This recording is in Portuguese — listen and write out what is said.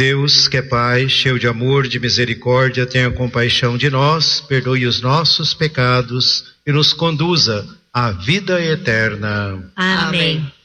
Deus, que é Pai, cheio de amor, de misericórdia, tenha compaixão de nós, perdoe os nossos pecados e nos conduza à vida eterna. Amém.